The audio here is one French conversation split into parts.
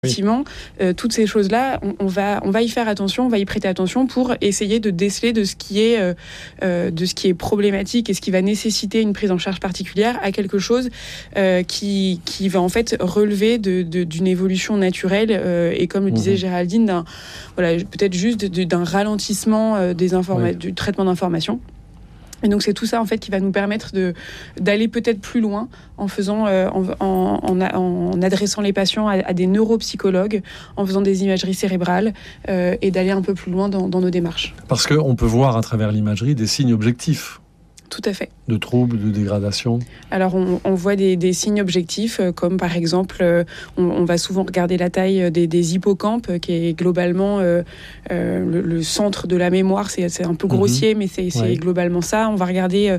Effectivement, toutes ces choses-là, on va y faire attention, on va y prêter attention pour essayer de déceler de ce qui est problématique et ce qui va nécessiter une prise en charge particulière à quelque chose qui va en fait relever d'une évolution naturelle et comme le disait Géraldine, peut-être juste d'un ralentissement du traitement d'informations. Et donc c'est tout ça en fait qui va nous permettre d'aller peut-être plus loin en faisant en adressant les patients à des neuropsychologues, en faisant des imageries cérébrales et d'aller un peu plus loin dans nos démarches. Parce qu'on peut voir à travers l'imagerie des signes objectifs. Tout à fait. De troubles, de dégradation. Alors on voit des signes objectifs comme par exemple on va souvent regarder la taille des hippocampes qui est globalement le centre de la mémoire. C'est un peu grossier mais c'est globalement ça. On va regarder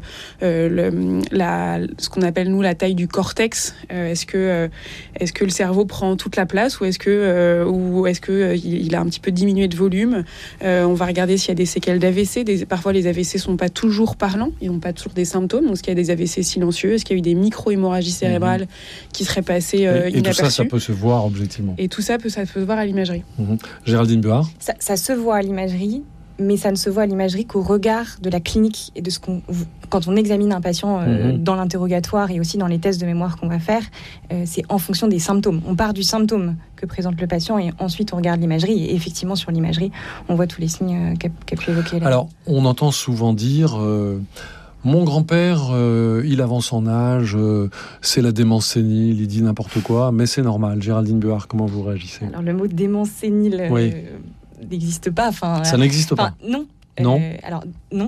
ce qu'on appelle nous la taille du cortex. Est-ce que le cerveau prend toute la place ou est-ce que il a un petit peu diminué de volume. On va regarder s'il y a des séquelles d'AVC. Parfois les AVC sont pas toujours parlants. Ils n'ont pas toujours des symptômes. Donc, est-ce qu'il y a des AVC silencieux? Est-ce qu'il y a eu des micro-hémorragies cérébrales qui seraient passées inaperçues? Et tout ça, ça peut se voir objectivement. Et tout ça peut se voir à l'imagerie. Géraldine Buard. Ça se voit à l'imagerie, mais ça ne se voit à l'imagerie qu'au regard de la clinique et de quand on examine un patient dans l'interrogatoire et aussi dans les tests de mémoire qu'on va faire, c'est en fonction des symptômes. On part du symptôme que présente le patient et ensuite on regarde l'imagerie. Et effectivement, sur l'imagerie, on voit tous les signes qu'a pu évoquer là. Alors, on entend souvent dire... Mon grand-père, il avance en âge, c'est la démence sénile, il dit n'importe quoi, mais c'est normal. Géraldine Buard, comment vous réagissez? Alors le mot démence sénile n'existe pas. Ça n'existe pas? Non. Non. Alors non.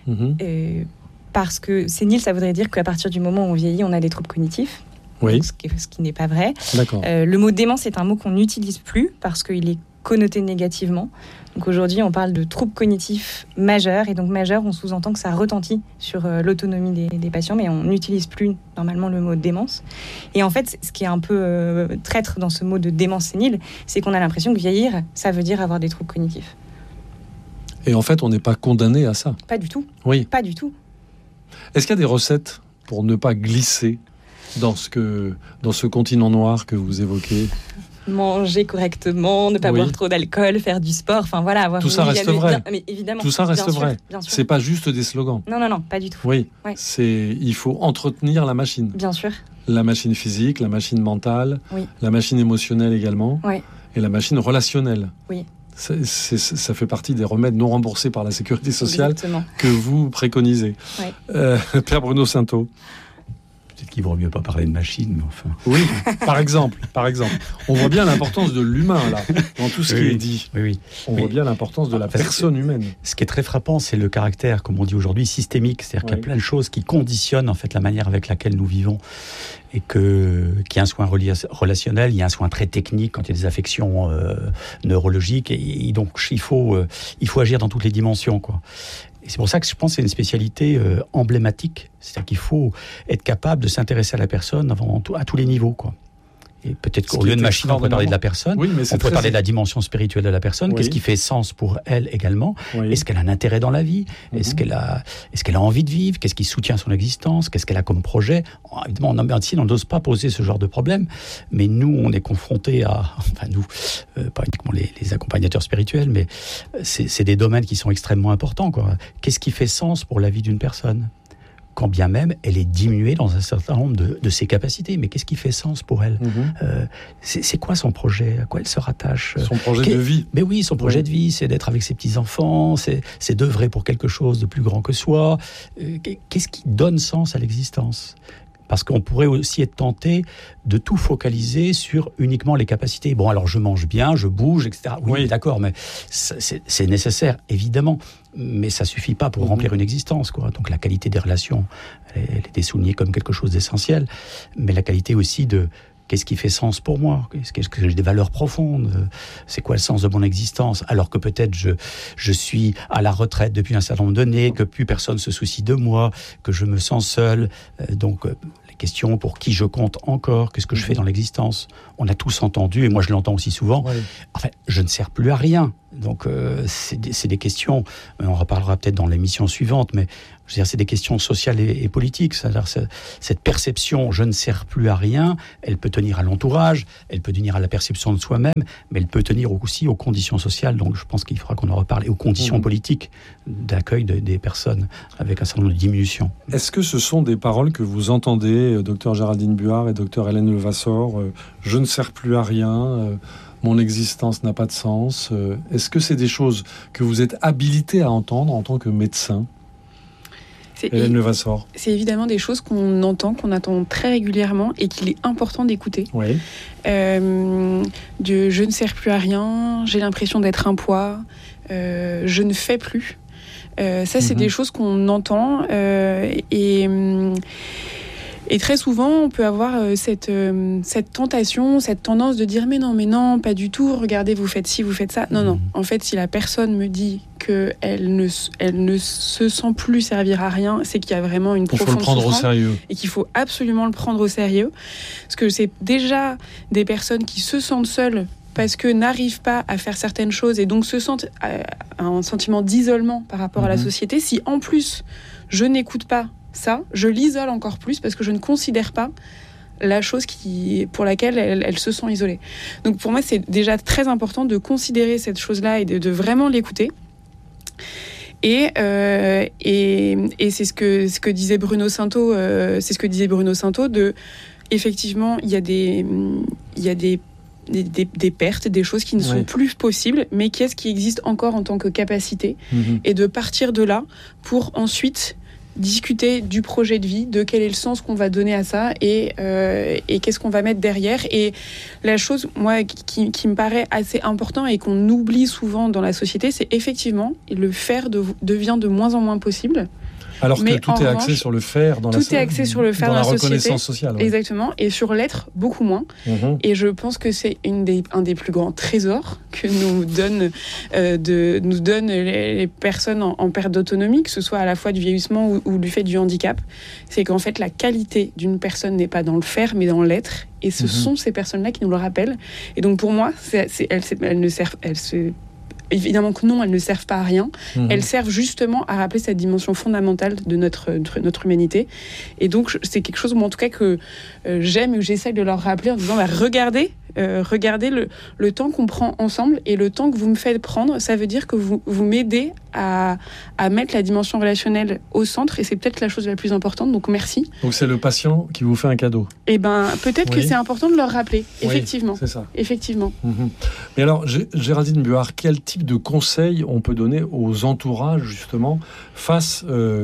Parce que sénile, ça voudrait dire qu'à partir du moment où on vieillit, on a des troubles cognitifs. Oui. Ce qui n'est pas vrai. D'accord. Le mot démence est un mot qu'on n'utilise plus parce qu'il est connoté négativement. Donc aujourd'hui, on parle de troubles cognitifs majeurs. Et donc majeur, on sous-entend que ça retentit sur l'autonomie des patients, mais on n'utilise plus normalement le mot démence. Et en fait, ce qui est un peu traître dans ce mot de démence sénile, c'est qu'on a l'impression que vieillir, ça veut dire avoir des troubles cognitifs. Et en fait, on n'est pas condamné à ça. Pas du tout. Oui. Pas du tout. Est-ce qu'il y a des recettes pour ne pas glisser dans ce continent noir que vous évoquez? Manger correctement, ne pas boire trop d'alcool, faire du sport, enfin voilà. Avoir tout ça reste vrai. Mais évidemment. Tout ça reste vrai. Bien sûr. C'est pas juste des slogans. Non, pas du tout. Oui. Ouais. Il faut entretenir la machine. Bien sûr. La machine physique, la machine mentale, la machine émotionnelle également, et la machine relationnelle. Oui. Ça fait partie des remèdes non remboursés par la sécurité sociale que vous préconisez. Père Bruno Sainteau. Peut-être qu'il vaut mieux pas parler de machine, mais enfin... Oui, par exemple. On voit bien l'importance de l'humain, là, dans tout ce qui est dit. Oui. On voit bien l'importance de la personne humaine. Ce qui est très frappant, c'est le caractère, comme on dit aujourd'hui, systémique. C'est-à-dire qu'il y a plein de choses qui conditionnent, en fait, la manière avec laquelle nous vivons. Et qu'il y a un soin relationnel, il y a un soin très technique quand il y a des affections neurologiques. Et donc, il faut agir dans toutes les dimensions, quoi. Et c'est pour ça que je pense que c'est une spécialité emblématique. C'est-à-dire qu'il faut être capable de s'intéresser à la personne à tous les niveaux, quoi. Et peut-être qu'au lieu de machine, on pourrait parler de la personne. Oui, on pourrait parler de la dimension spirituelle de la personne. Qu'est-ce qui fait sens pour elle également? Est-ce qu'elle a un intérêt dans la vie? Est-ce qu'elle a envie de vivre? Qu'est-ce qui soutient son existence? Qu'est-ce qu'elle a comme projet? Évidemment, en médecine, on n'ose pas poser ce genre de problème. Mais nous, on est confrontés pas uniquement les accompagnateurs spirituels, mais c'est des domaines qui sont extrêmement importants, quoi. Qu'est-ce qui fait sens pour la vie d'une personne? Quand bien même elle est diminuée dans un certain nombre de ses capacités. Mais qu'est-ce qui fait sens pour elle? C'est quoi son projet? À quoi elle se rattache? Son projet de vie. Mais oui, son projet de vie, c'est d'être avec ses petits-enfants, c'est d'œuvrer pour quelque chose de plus grand que soi. Qu'est-ce qui donne sens à l'existence? Parce qu'on pourrait aussi être tenté de tout focaliser sur uniquement les capacités. Bon, alors je mange bien, je bouge, etc. Oui. D'accord, mais c'est nécessaire, évidemment. Mais ça suffit pas pour remplir une existence, quoi. Donc la qualité des relations, elle est soulignée comme quelque chose d'essentiel. Mais la qualité aussi de... Qu'est-ce qui fait sens pour moi? Est-ce que j'ai des valeurs profondes? C'est quoi le sens de mon existence? Alors que peut-être je suis à la retraite depuis un certain nombre d'années, que plus personne se soucie de moi, que je me sens seul. Donc, les questions pour qui je compte encore, qu'est-ce que je fais dans l'existence? On a tous entendu, et moi je l'entends aussi souvent, enfin, je ne sers plus à rien. Donc c'est des questions, on en reparlera peut-être dans l'émission suivante, mais je veux dire, c'est des questions sociales et politiques. C'est-à-dire, cette perception « je ne sers plus à rien », elle peut tenir à l'entourage, elle peut tenir à la perception de soi-même, mais elle peut tenir aussi aux conditions sociales. Donc je pense qu'il faudra qu'on en reparle, et aux conditions politiques d'accueil des personnes avec un certain nombre de diminutions. Est-ce que ce sont des paroles que vous entendez, docteur Géraldine Buard et docteur Hélène Levasseur, je ne sers plus à rien, mon existence n'a pas de sens. Est-ce que c'est des choses que vous êtes habilité à entendre en tant que médecin ? Hélène Levasseur. C'est évidemment des choses qu'on entend très régulièrement et qu'il est important d'écouter. Oui. Je ne sers plus à rien, j'ai l'impression d'être un poids, je ne fais plus. Ça, c'est des choses qu'on entend et très souvent, on peut avoir cette tentation, cette tendance de dire mais non, pas du tout, regardez, vous faites ci, vous faites ça. Non. En fait, si la personne me dit qu'elle ne se sent plus servir à rien, c'est qu'il y a vraiment une profonde souffrance. Il faut le prendre au sérieux. Et qu'il faut absolument le prendre au sérieux. Parce que c'est déjà des personnes qui se sentent seules parce que n'arrivent pas à faire certaines choses et donc se sentent un sentiment d'isolement par rapport à la société. Si en plus, je n'écoute pas ça, je l'isole encore plus parce que je ne considère pas la chose pour laquelle elle se sent isolée. Donc pour moi, c'est déjà très important de considérer cette chose-là et de vraiment l'écouter. Et c'est ce que disait Bruno Sainteau. Effectivement, il y a des pertes, des choses qui ne sont plus possibles, mais qu'est-ce qui existe encore en tant que capacité, et de partir de là pour ensuite discuter du projet de vie, de quel est le sens qu'on va donner à ça et qu'est-ce qu'on va mettre derrière. Et la chose, moi, qui me paraît assez important et qu'on oublie souvent dans la société, c'est effectivement le faire devient de moins en moins possible. Alors que tout est axé sur le faire dans la reconnaissance sociale. Ouais. Exactement, et sur l'être, beaucoup moins. Et je pense que c'est un des plus grands trésors que nous donnent les personnes en perte d'autonomie, que ce soit à la fois du vieillissement ou du fait du handicap. C'est qu'en fait, la qualité d'une personne n'est pas dans le faire, mais dans l'être. Et ce sont ces personnes-là qui nous le rappellent. Et donc pour moi, évidemment que non, elles ne servent pas à rien. Elles servent justement à rappeler cette dimension fondamentale de notre humanité. Et donc, c'est quelque chose, moi, en tout cas, que j'aime et que j'essaie de leur rappeler en disant regardez le temps qu'on prend ensemble et le temps que vous me faites prendre. Ça veut dire que vous m'aidez à mettre la dimension relationnelle au centre, et c'est peut-être la chose la plus importante. Donc, merci. Donc, c'est le patient qui vous fait un cadeau. Eh bien, peut-être que c'est important de leur rappeler. Effectivement. Oui, c'est ça. Effectivement. Mais alors, Géraldine Buard, quel type de conseils on peut donner aux entourages, justement, face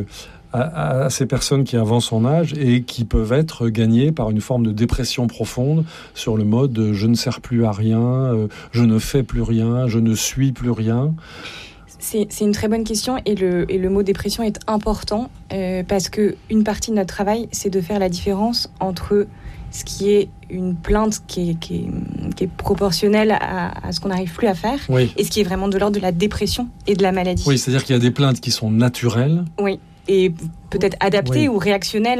à ces personnes qui avancent en âge et qui peuvent être gagnées par une forme de dépression profonde sur le mode « je ne sers plus à rien, je ne fais plus rien, je ne suis plus rien ». C'est une très bonne question, et le mot dépression est important parce qu'une partie de notre travail, c'est de faire la différence entre ce qui est une plainte qui est proportionnelle à ce qu'on n'arrive plus à faire, et ce qui est vraiment de l'ordre de la dépression et de la maladie. Oui, c'est-à-dire qu'il y a des plaintes qui sont naturelles. Oui, et peut-être adaptées ou réactionnelles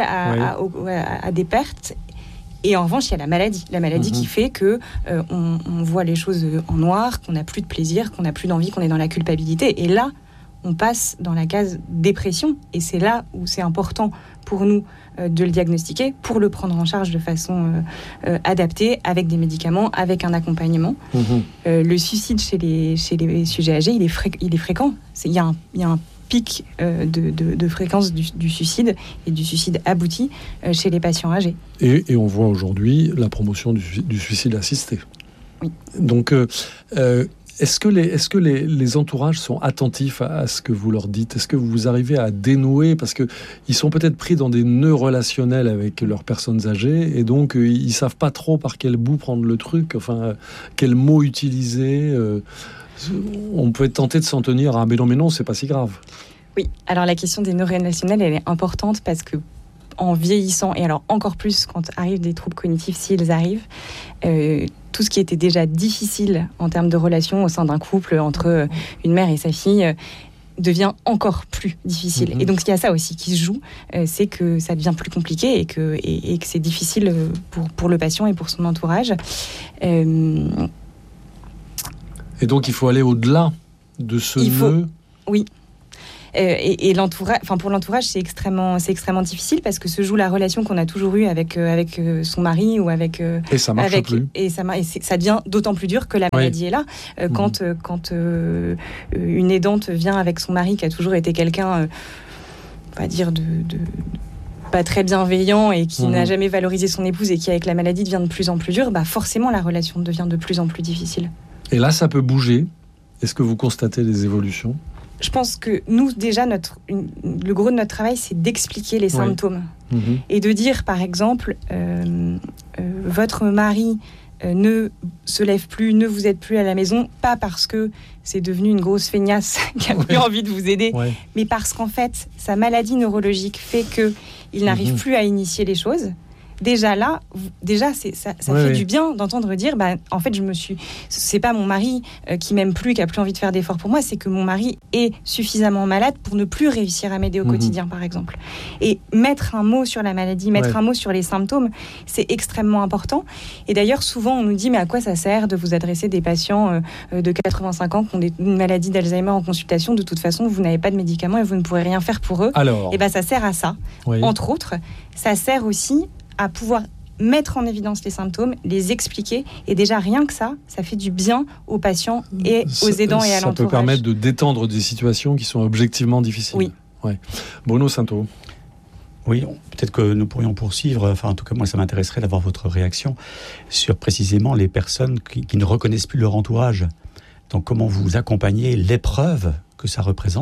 à des pertes. Et en revanche, il y a la maladie qui fait que on voit les choses en noir, qu'on n'a plus de plaisir, qu'on n'a plus d'envie, qu'on est dans la culpabilité. Et là, on passe dans la case dépression, et c'est là où c'est important pour nous de le diagnostiquer, pour le prendre en charge de façon adaptée, avec des médicaments, avec un accompagnement. Le suicide chez les sujets âgés, il est fréquent. Il y a un pic de fréquence du suicide et du suicide abouti chez les patients âgés. Et on voit aujourd'hui la promotion du suicide assisté. Oui. Donc, est-ce que les entourages sont attentifs à ce que vous leur dites ? Est-ce que vous arrivez à dénouer ? Parce qu'ils sont peut-être pris dans des nœuds relationnels avec leurs personnes âgées, et donc ils ne savent pas trop par quel bout prendre le truc, enfin, quel mot utiliser. On peut être tenté de s'en tenir à « mais non, c'est pas si grave ». Oui, alors la question des nœuds relationnels, elle est importante parce que en vieillissant, et alors encore plus quand arrivent des troubles cognitifs, s'ils arrivent, tout ce qui était déjà difficile en termes de relations au sein d'un couple entre une mère et sa fille devient encore plus difficile. Et donc il y a ça aussi qui se joue, c'est que ça devient plus compliqué et que c'est difficile pour le patient et pour son entourage. Et donc il faut aller au-delà de ce nœud. Oui. Et pour l'entourage, c'est extrêmement difficile parce que se joue la relation qu'on a toujours eue avec son mari ou avec et ça marche plus. Et ça devient d'autant plus dur que la maladie est là. Quand une aidante vient avec son mari qui a toujours été quelqu'un, on va dire de pas très bienveillant et qui n'a jamais valorisé son épouse et qui avec la maladie devient de plus en plus dur, forcément la relation devient de plus en plus difficile. Et là, ça peut bouger. Est-ce que vous constatez des évolutions ? Je pense que nous, déjà, le gros de notre travail, c'est d'expliquer les symptômes. Et de dire, par exemple, votre mari ne se lève plus, ne vous aide plus à la maison, pas parce que c'est devenu une grosse feignasse qui a plus envie de vous aider, mais parce qu'en fait, sa maladie neurologique fait qu'il n'arrive plus à initier les choses. Déjà là, ça fait du bien d'entendre dire, en fait, c'est pas mon mari qui m'aime plus, qui a plus envie de faire d'efforts pour moi, c'est que mon mari est suffisamment malade pour ne plus réussir à m'aider au quotidien, par exemple. Et mettre un mot sur la maladie, mettre un mot sur les symptômes, c'est extrêmement important. Et d'ailleurs, souvent, on nous dit, mais à quoi ça sert de vous adresser des patients de 85 ans qui ont une maladie d'Alzheimer en consultation ? De toute façon, vous n'avez pas de médicaments et vous ne pourrez rien faire pour eux. Alors, et ça sert à ça, entre autres. Ça sert aussi à pouvoir mettre en évidence les symptômes, les expliquer, et déjà rien que ça fait du bien aux patients et aux aidants et à l'entourage. Ça peut permettre de détendre des situations qui sont objectivement difficiles. Oui. Bruno Sainteau. Oui, peut-être que nous pourrions poursuivre, en tout cas moi ça m'intéresserait d'avoir votre réaction sur précisément les personnes qui ne reconnaissent plus leur entourage. Donc comment vous accompagnez l'épreuve que ça représente ?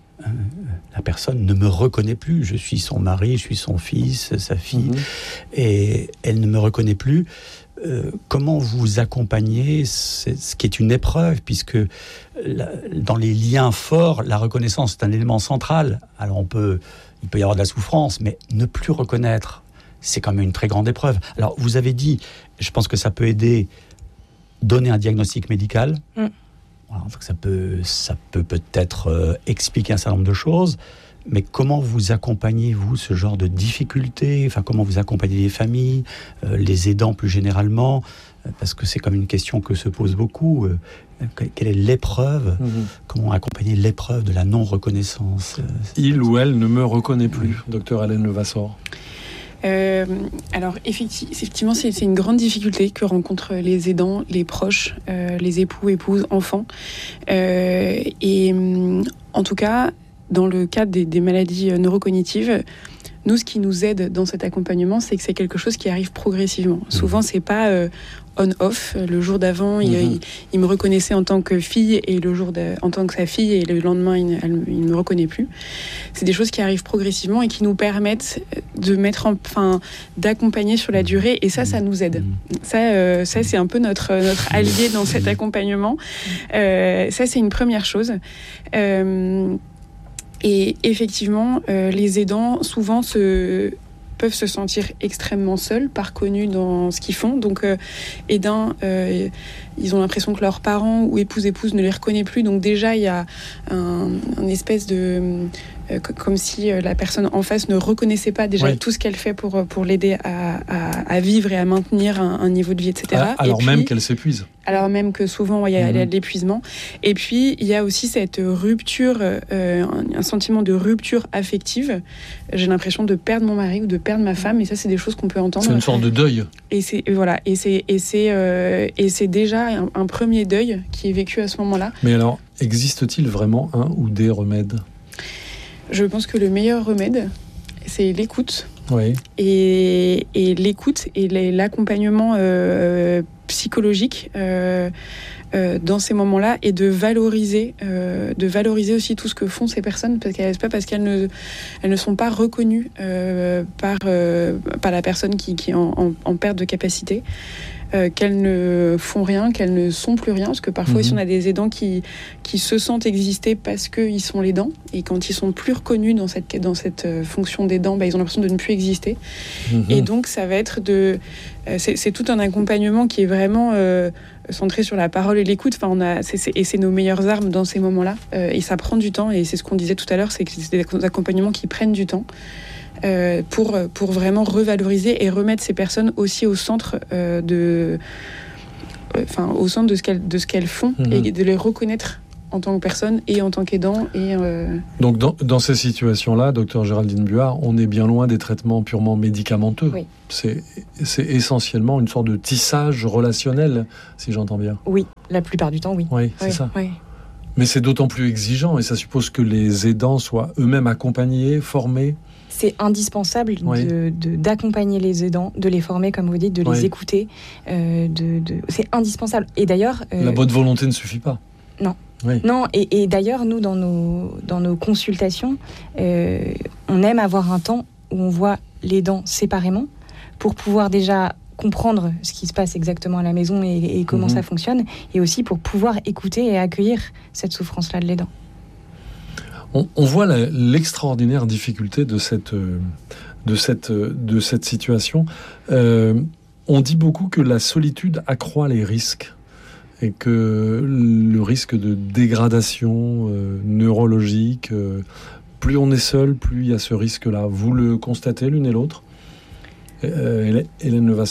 La personne ne me reconnaît plus. Je suis son mari, je suis son fils, sa fille, et elle ne me reconnaît plus. Comment vous accompagnez ce qui est une épreuve, puisque dans les liens forts, la reconnaissance est un élément central. Alors il peut y avoir de la souffrance, mais ne plus reconnaître, c'est quand même une très grande épreuve. Alors vous avez dit, je pense que ça peut aider, donner un diagnostic médical. Voilà, donc ça peut peut-être expliquer un certain nombre de choses, mais comment vous accompagnez, vous, ce genre de difficultés ? Enfin, comment vous accompagnez les familles, les aidants plus généralement ? Parce que c'est comme une question que se pose beaucoup. Quelle est l'épreuve ? Comment accompagner l'épreuve de la non-reconnaissance ? Il ou elle ne me reconnaît plus, docteur Hélène Levasseur. Alors effectivement c'est une grande difficulté que rencontrent les aidants, les proches, les époux, épouses, enfants, et en tout cas dans le cadre des maladies neurocognitives, nous ce qui nous aide dans cet accompagnement, c'est que c'est quelque chose qui arrive progressivement. Souvent c'est pas on-off. Le jour d'avant, il me reconnaissait en tant que fille, et le jour en tant que sa fille, et le lendemain, il ne me reconnaît plus. C'est des choses qui arrivent progressivement et qui nous permettent de d'accompagner sur la durée, et ça nous aide. Ça c'est un peu notre allié dans cet accompagnement. Ça, c'est une première chose. Et effectivement, les aidants, souvent, peuvent se sentir extrêmement seuls, pas reconnus dans ce qu'ils font. Donc, aidants, ils ont l'impression que leurs parents ou épouse ne les reconnaissent plus. Donc déjà, il y a un espèce de... comme si la personne en face ne reconnaissait pas déjà tout ce qu'elle fait pour l'aider à vivre et à maintenir un niveau de vie, etc. Alors même qu'elle s'épuise. Alors même que souvent, il y a de l'épuisement. Et puis, il y a aussi cette rupture, un sentiment de rupture affective. J'ai l'impression de perdre mon mari ou de perdre ma femme, et ça, c'est des choses qu'on peut entendre. C'est une sorte de deuil. Et c'est déjà un premier deuil qui est vécu à ce moment-là. Mais alors, existe-t-il vraiment un ou des remèdes ? Je pense que le meilleur remède, c'est l'écoute. Oui. Et l'écoute et l'accompagnement psychologique dans ces moments-là, et de valoriser aussi tout ce que font ces personnes, parce qu'elles ne sont pas reconnues par la personne qui est en perte de capacité. Qu'elles ne font rien, qu'elles ne sont plus rien, parce que parfois aussi on a des aidants qui se sentent exister parce qu'ils sont l'aidant, et quand ils sont plus reconnus dans cette fonction d'aidant, ils ont l'impression de ne plus exister. Et donc ça va être c'est tout un accompagnement qui est vraiment centré sur la parole et l'écoute. Et c'est nos meilleures armes dans ces moments-là, et ça prend du temps, et c'est ce qu'on disait tout à l'heure, c'est que c'est des accompagnements qui prennent du temps. Pour vraiment revaloriser et remettre ces personnes aussi au centre au centre de ce qu'elles font, et de les reconnaître en tant que personne et en tant qu'aidant. Donc dans ces situations-là, docteur Géraldine Buard, on est bien loin des traitements purement médicamenteux. Oui. C'est essentiellement une sorte de tissage relationnel, si j'entends bien. Oui, la plupart du temps, oui. Oui, c'est ça. Oui. Mais c'est d'autant plus exigeant et ça suppose que les aidants soient eux-mêmes accompagnés, formés. C'est indispensable d'accompagner les aidants, de les former, comme vous dites, de les écouter. C'est indispensable. Et d'ailleurs... La bonne volonté ne suffit pas. Non. Oui. Non, et d'ailleurs, nous, dans nos consultations, on aime avoir un temps où on voit l'aidant séparément pour pouvoir déjà comprendre ce qui se passe exactement à la maison et comment ça fonctionne, et aussi pour pouvoir écouter et accueillir cette souffrance-là de l'aidant. On voit l'extraordinaire difficulté de cette situation. On dit beaucoup que la solitude accroît les risques et que le risque de dégradation neurologique, plus on est seul, plus il y a ce risque-là. Vous le constatez l'une et l'autre ? Hélène Levasseur ?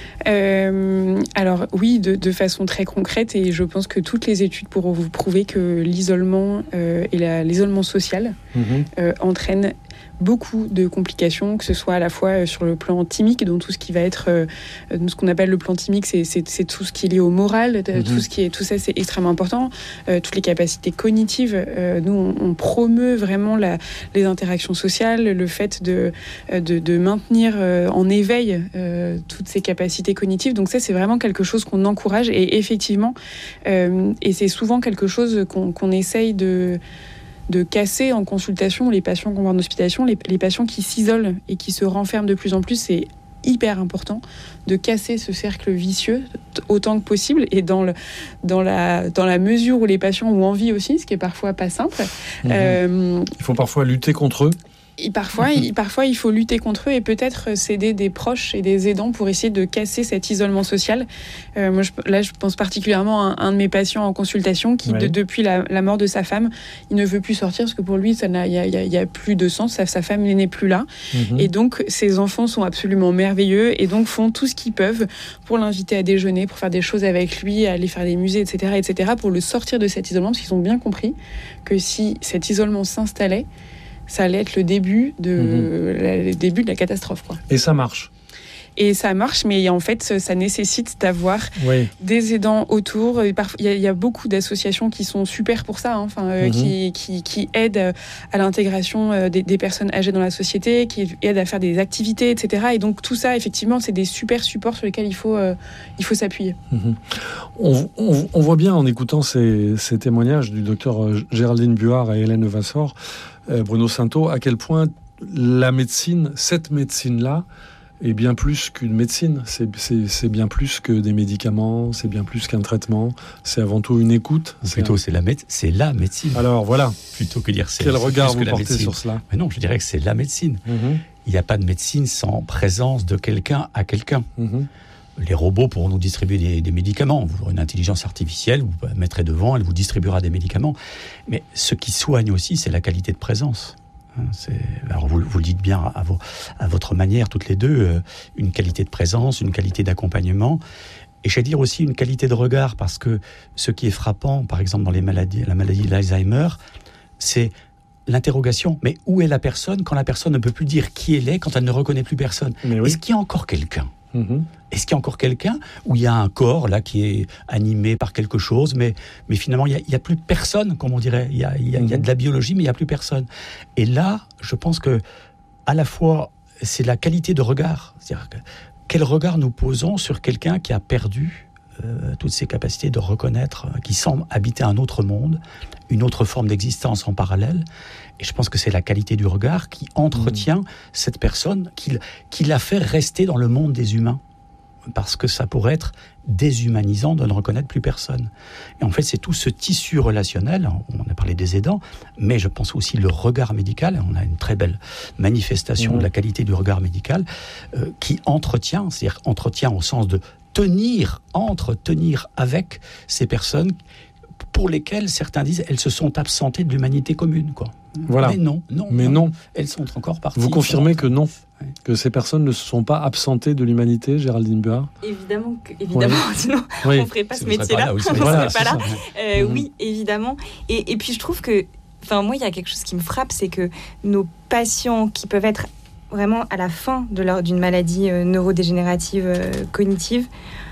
Alors oui, de façon très concrète, et je pense que toutes les études pourront vous prouver que l'isolement et l'isolement social entraînent beaucoup de complications, que ce soit à la fois sur le plan thymique, donc tout ce qui va être ce qu'on appelle le plan thymique, c'est tout ce qui est lié au moral, tout ça c'est extrêmement important, toutes les capacités cognitives. Nous on promeut vraiment les interactions sociales, le fait de maintenir en éveil toutes ces capacités cognitives. Donc ça c'est vraiment quelque chose qu'on encourage, et effectivement et c'est souvent quelque chose qu'on essaye de casser en consultation. Les patients qu'on voit en hospitalisation, les patients qui s'isolent et qui se renferment de plus en plus, c'est hyper important de casser ce cercle vicieux autant que possible, et dans la mesure où les patients ont envie aussi, ce qui est parfois pas simple. Il faut parfois lutter contre eux. Et parfois, il faut lutter contre eux et peut-être s'aider des proches et des aidants pour essayer de casser cet isolement social. Moi, je pense particulièrement à un de mes patients en consultation qui, depuis la mort de sa femme, il ne veut plus sortir parce que pour lui, il n'y a plus de sens. Sa femme n'est plus là. Et donc, ses enfants sont absolument merveilleux et donc font tout ce qu'ils peuvent pour l'inviter à déjeuner, pour faire des choses avec lui, aller faire des musées, etc., pour le sortir de cet isolement, parce qu'ils ont bien compris que si cet isolement s'installait, ça allait être le début de la catastrophe, quoi. Et ça marche. Et ça marche, mais en fait, ça nécessite d'avoir des aidants autour. Il y a beaucoup d'associations qui sont super pour ça, qui aident à l'intégration des personnes âgées dans la société, qui aident à faire des activités, etc. Et donc tout ça, effectivement, c'est des super supports sur lesquels il faut s'appuyer. On voit bien en écoutant ces témoignages du docteur Géraldine Buard et Hélène Levasseur, Bruno Sainteau, à quel point la médecine, cette médecine-là, est bien plus qu'une médecine. C'est bien plus que des médicaments, c'est bien plus qu'un traitement, c'est avant tout une écoute. C'est la médecine. Alors voilà. Plutôt que dire c'est quel regard vous portez portez sur cela? Mais non, je dirais que c'est la médecine. Il n'y a pas de médecine sans présence de quelqu'un à quelqu'un. Les robots pourront nous distribuer des médicaments. Vous aurez une intelligence artificielle, vous la mettrez devant, elle vous distribuera des médicaments. Mais ce qui soigne aussi, c'est la qualité de présence. Alors vous le dites bien à votre manière, toutes les deux, une qualité de présence, une qualité d'accompagnement, et j'allais dire aussi une qualité de regard, parce que ce qui est frappant, par exemple dans la maladie d'Alzheimer, c'est l'interrogation. Mais où est la personne quand la personne ne peut plus dire qui elle est, quand elle ne reconnaît plus personne? Est-ce qu'il y a encore quelqu'un? Est-ce qu'il y a encore quelqu'un où il y a un corps là qui est animé par quelque chose, mais finalement il y a plus personne, comme on dirait. Il y a de la biologie, mais il y a plus personne. Et là, je pense que à la fois c'est la qualité de regard, c'est-à-dire quel regard nous posons sur quelqu'un qui a perdu toutes ses capacités de reconnaître, qui semble habiter un autre monde, une autre forme d'existence en parallèle. Et je pense que c'est la qualité du regard qui entretient cette personne, qui la fait rester dans le monde des humains. Parce que ça pourrait être déshumanisant de ne reconnaître plus personne. Et en fait, c'est tout ce tissu relationnel, on a parlé des aidants, mais je pense aussi le regard médical, on a une très belle manifestation de la qualité du regard médical, qui entretient, c'est-à-dire entretient au sens de tenir avec ces personnes pour lesquelles certains disent elles se sont absentées de l'humanité commune, quoi. Voilà. Mais non, elles sont encore parties. Vous confirmez que non, que ces personnes ne se sont pas absentées de l'humanité, Géraldine Buard? Évidemment, sinon on ne ferait pas ce métier-là. On ne serait pas là. Oui, évidemment. Et puis je trouve que, moi, il y a quelque chose qui me frappe, c'est que nos patients qui peuvent être vraiment à la fin d'une maladie neurodégénérative cognitive,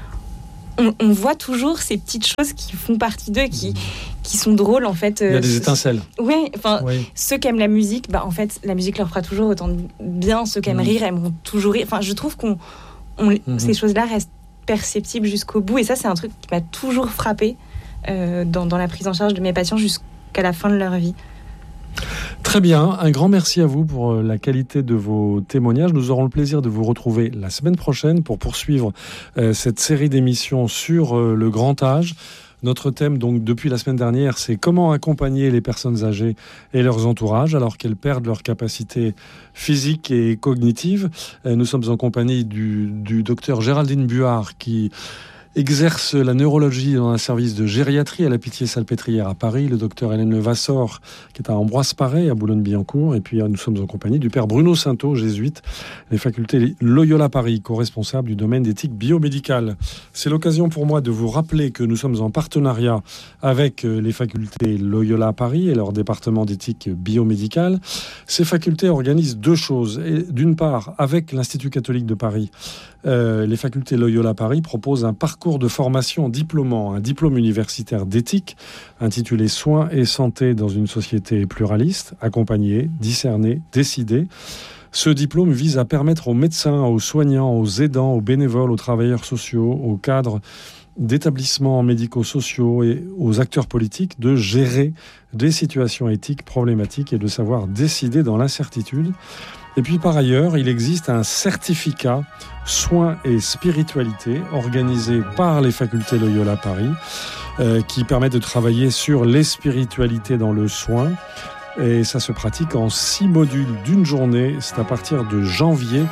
on voit toujours ces petites choses qui font partie d'eux, qui sont drôles, en fait. Il y a des étincelles. Oui. Ceux qui aiment la musique, en fait, la musique leur fera toujours autant de bien. Ceux qui aiment rire aimeront toujours rire. Je trouve ces choses-là restent perceptibles jusqu'au bout. Et ça, c'est un truc qui m'a toujours frappée dans la prise en charge de mes patients jusqu'à la fin de leur vie. Très bien, un grand merci à vous pour la qualité de vos témoignages. Nous aurons le plaisir de vous retrouver la semaine prochaine pour poursuivre cette série d'émissions sur le grand âge. Notre thème, donc, depuis la semaine dernière, c'est comment accompagner les personnes âgées et leurs entourages alors qu'elles perdent leurs capacités physiques et cognitives. Nous sommes en compagnie du docteur Géraldine Buard qui exerce la neurologie dans un service de gériatrie à la Pitié-Salpêtrière à Paris, le docteur Hélène Levasseur qui est à Ambroise Paré à Boulogne-Billancourt, et puis nous sommes en compagnie du père Bruno Sainteau, jésuite, les facultés Loyola Paris, co-responsable du domaine d'éthique biomédicale. C'est l'occasion pour moi de vous rappeler que nous sommes en partenariat avec les facultés Loyola Paris et leur département d'éthique biomédicale. Ces facultés organisent deux choses. Et d'une part, avec l'Institut catholique de Paris, les facultés Loyola Paris proposent un parcours de formation diplômant, un diplôme universitaire d'éthique intitulé Soins et santé dans une société pluraliste, accompagner, discerner, décider. Ce diplôme vise à permettre aux médecins, aux soignants, aux aidants, aux bénévoles, aux travailleurs sociaux, aux cadres d'établissements médico-sociaux et aux acteurs politiques de gérer des situations éthiques problématiques et de savoir décider dans l'incertitude. Et puis par ailleurs, il existe un certificat soins et spiritualité organisé par les facultés Loyola Paris qui permet de travailler sur les spiritualités dans le soin. Et ça se pratique en 6 modules d'une journée. C'est à partir de janvier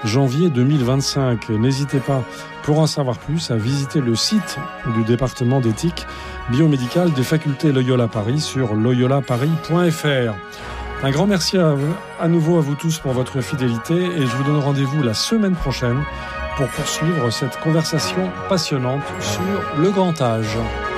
2025. N'hésitez pas, pour en savoir plus, à visiter le site du département d'éthique biomédicale des facultés Loyola Paris sur loyolaparis.fr. Un grand merci à nouveau à vous tous pour votre fidélité et je vous donne rendez-vous la semaine prochaine pour poursuivre cette conversation passionnante sur le grand âge.